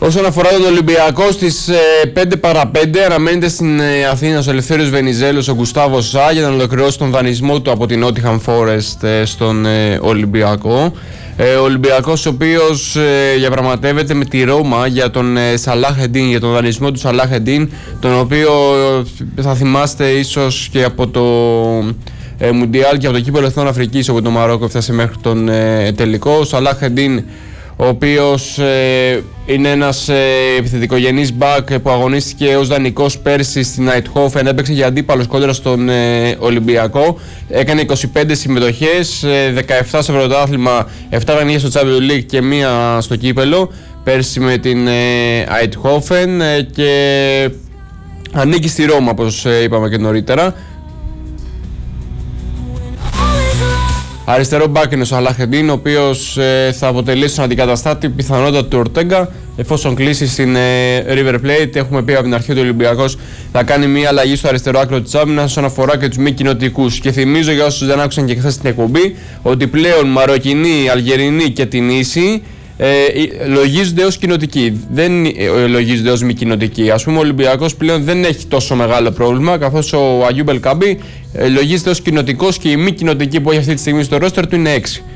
Όσον αφορά τον Ολυμπιακό, στις 5 παρα 5 αναμένεται στην Αθήνα ο Ελευθέριος Βενιζέλος, ο Γκουστάβο Σα, για να ολοκληρώσει τον δανεισμό του από την Nottingham Forest στον Ολυμπιακό. Ο Ολυμπιακός, ο οποίος διαπραγματεύεται με τη Ρώμα για τον Σαλάχ-Εντίν, για τον δανεισμό του Σαλάχ-Εντίν, τον οποίο θα θυμάστε ίσως και από το Μουντιάλ και από το κύπελλο Εθνών Αφρικής, όπου το Μαρόκο έφτασε μέχρι τον τελικό. Ο Σαλάχ-Εντίν, ο οποίος είναι ένας επιθετικογενής μπακ που αγωνίστηκε ως δανεικός πέρσι στην Eindhoven, έπαιξε για αντίπαλος κόντρα στον Ολυμπιακό, έκανε 25 συμμετοχές, 17 στο πρωτάθλημα, 7 δανείες στο Champions League και 1 στο κύπελλο πέρσι με την Eindhoven, και ανήκει στη Ρώμα, όπως είπαμε και νωρίτερα. Αριστερό μπακ είναι ο Σαλάχ-Εντίν, ο οποίος θα αποτελέσει τον αντικαταστάτη πιθανότατα του Ορτέγκα εφόσον κλείσει στην River Plate. Έχουμε πει από την αρχή ότι ο Ολυμπιακός θα κάνει μια αλλαγή στο αριστερό άκρο της άμυνας όσον αφορά και τους μη κοινοτικούς. Και θυμίζω για όσους δεν άκουσαν και χθες την εκπομπή ότι πλέον Μαροκινοί, Αλγερινοί και Τινήσοι λογίζονται ως κοινοτικοί, δεν λογίζονται ως μη κοινοτικοί. Ας πούμε, ο Ολυμπιακός πλέον δεν έχει τόσο μεγάλο πρόβλημα, καθώς ο Αγιούμπ Ελκαμπή λογίζεται ως κοινοτικός και οι μη κοινοτικοί που έχει αυτή τη στιγμή στο ρόστερ του είναι 6.